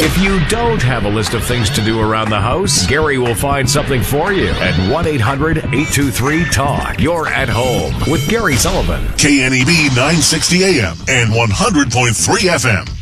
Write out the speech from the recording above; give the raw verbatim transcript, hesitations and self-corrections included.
If you don't have a list of things to do around the house, Gary will find something for you at one eight hundred eight two three talk. You're at home with Gary Sullivan. K N E B nine sixty A M and one hundred point three F M.